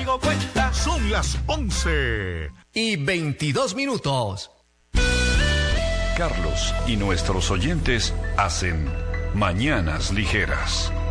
traigo cuenta. Son las 11:22. Carlos y nuestros oyentes hacen Mañanas Ligeras.